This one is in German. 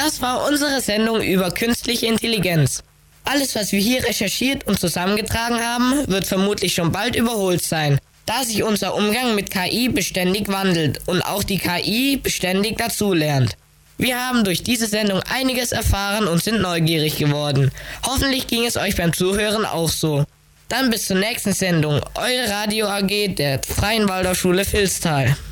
Das war unsere Sendung über künstliche Intelligenz. Alles, was wir hier recherchiert und zusammengetragen haben, wird vermutlich schon bald überholt sein, da sich unser Umgang mit KI beständig wandelt und auch die KI beständig dazulernt. Wir haben durch diese Sendung einiges erfahren und sind neugierig geworden. Hoffentlich ging es euch beim Zuhören auch so. Dann bis zur nächsten Sendung, eure Radio AG der Freien Waldorfschule Vilstal.